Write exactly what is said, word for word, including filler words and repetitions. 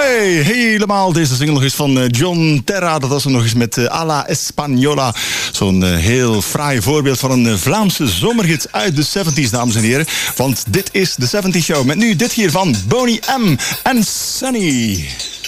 Hey, helemaal. Deze single nog eens van John Terra. Dat was er nog eens met uh, A la Española. Zo'n uh, heel fraai voorbeeld van een uh, Vlaamse zomerhit uit de zeventies, dames en heren. Want dit is de zeventig Show. Met nu dit hier van Boney M en Sunny.